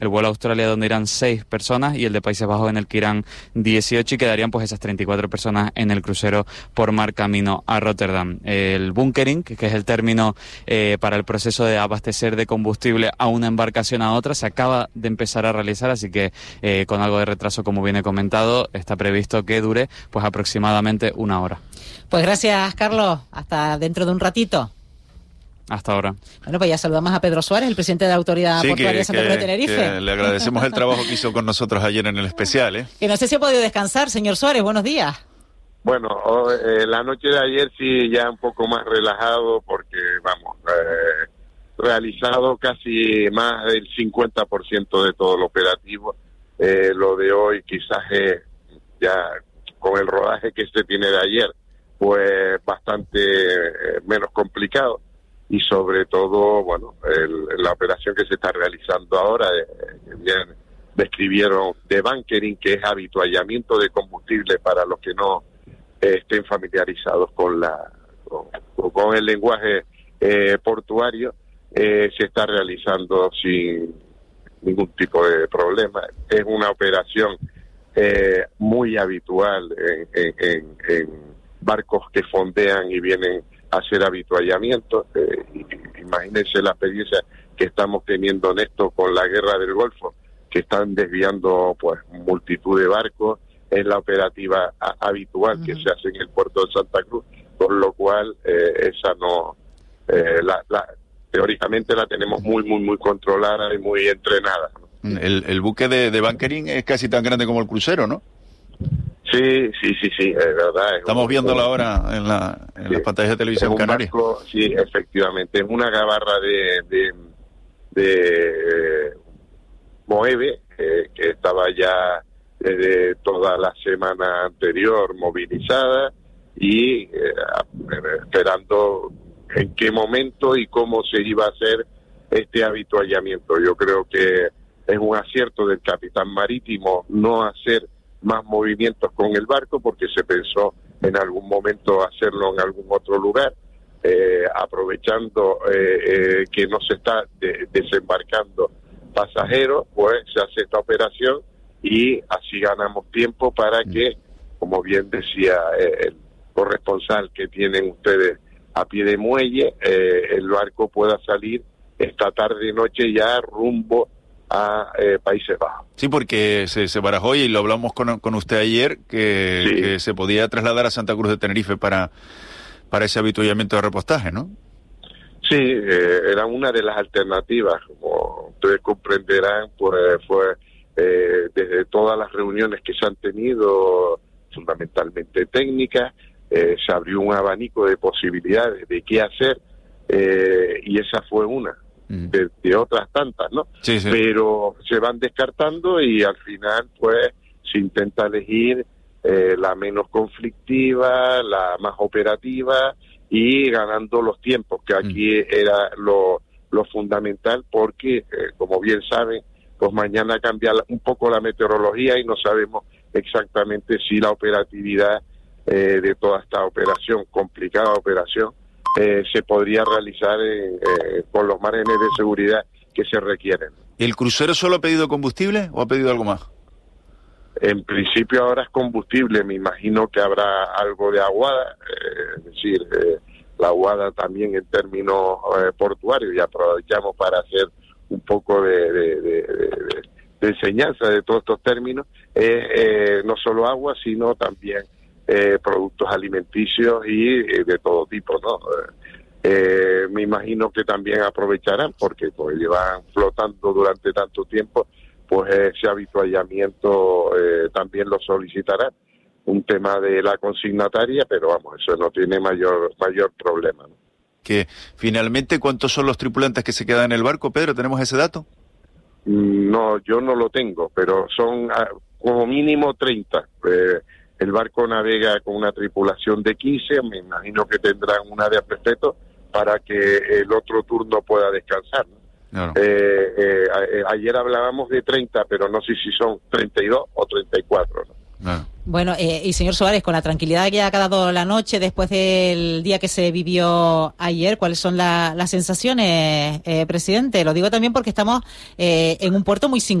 el vuelo a Australia donde irán 6 personas y el de Países Bajos en el que irán 18 y quedarían pues esas 34 personas en el crucero por mar camino a Rotterdam. El bunkering, que es el término para el proceso de abastecer de combustible a una embarcación a otra, se acaba de empezar a realizar, así que con algo de retraso, como viene comentado, está previsto que dure pues aproximadamente 1 hora. Pues gracias, Carlos. Hasta dentro de un ratito. Hasta ahora. Bueno, pues ya saludamos a Pedro Suárez, el presidente de la Autoridad Portuaria de Santa Cruz de Tenerife. Que le agradecemos el trabajo que hizo con nosotros ayer en el especial, ¿eh? Que no sé si ha podido descansar, señor Suárez. Buenos días. Bueno, la noche de ayer sí ya un poco más relajado porque, vamos, realizado casi más del 50% de todo el operativo. Lo de hoy quizás ya con el rodaje que se tiene de ayer, pues bastante menos complicado. Y sobre todo, bueno, la operación que se está realizando ahora, que bien describieron, de bunkering, que es habituallamiento de combustible para los que no estén familiarizados con el lenguaje portuario, se está realizando sin ningún tipo de problema. Es una operación muy habitual en barcos que fondean y vienen hacer habituallamiento. Imagínense la experiencia que estamos teniendo en esto con la guerra del Golfo, que están desviando pues multitud de barcos. Es la operativa habitual que se hace en el puerto de Santa Cruz, por lo cual esa no, teóricamente la tenemos muy controlada y muy entrenada, ¿no? El buque de bunkering es casi tan grande como el crucero, ¿no? Sí, es verdad. Estamos viéndolo ahora en las pantallas de televisión canaria. Sí, efectivamente, es una gabarra de Moeve, que estaba ya desde toda la semana anterior movilizada y esperando en qué momento y cómo se iba a hacer este habituallamiento. Yo creo que es un acierto del capitán marítimo no hacer más movimientos con el barco, porque se pensó en algún momento hacerlo en algún otro lugar, aprovechando que no se está desembarcando pasajeros, pues se hace esta operación y así ganamos tiempo para que, como bien decía el corresponsal que tienen ustedes a pie de muelle, el barco pueda salir esta tarde y noche ya rumbo a Países Bajos. Sí, porque se barajó y lo hablamos con usted ayer, que se podía trasladar a Santa Cruz de Tenerife para ese habituallamiento de repostaje, ¿no? Sí, era una de las alternativas. Como ustedes comprenderán, pues fue desde todas las reuniones que se han tenido, fundamentalmente técnicas, se abrió un abanico de posibilidades de qué hacer, y esa fue una de otras tantas, ¿no? Sí. Pero se van descartando y al final pues se intenta elegir la menos conflictiva, la más operativa y ganando los tiempos, que aquí era lo fundamental, porque como bien saben, pues mañana cambia un poco la meteorología y no sabemos exactamente si la operatividad de toda esta operación, complicada operación, se podría realizar con los márgenes de seguridad que se requieren. ¿El crucero solo ha pedido combustible o ha pedido algo más? En principio ahora es combustible, me imagino que habrá algo de aguada, es decir, la aguada también en términos portuarios, y aprovechamos para hacer un poco de enseñanza de todos estos términos, no solo agua, sino también productos alimenticios y de todo tipo, ¿no? Me imagino que también aprovecharán, porque pues llevan flotando durante tanto tiempo, pues ese habituallamiento también lo solicitarán. Un tema de la consignataria, pero vamos, eso no tiene mayor problema, ¿no? Que finalmente, ¿cuántos son los tripulantes que se quedan en el barco, Pedro? ¿Tenemos ese dato? No, yo no lo tengo, pero son como mínimo 30. El barco navega con una tripulación de 15, me imagino que tendrán una de respeto para que el otro turno pueda descansar, ¿no? Claro. Ayer hablábamos de 30, pero no sé si son 32 o 34, ¿no? Bueno, y señor Suárez, con la tranquilidad que ha dado la noche después del día que se vivió ayer, ¿cuáles son las sensaciones, presidente? Lo digo también porque estamos en un puerto muy singular.